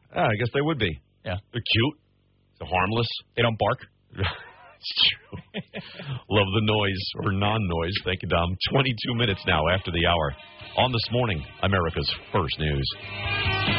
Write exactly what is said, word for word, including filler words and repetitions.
Yeah, I guess they would be. Yeah. They're cute. They're harmless. They don't bark. It's true. Love the noise or non-noise. Thank you, Dom. twenty-two minutes now after the hour. On This Morning, America's First News.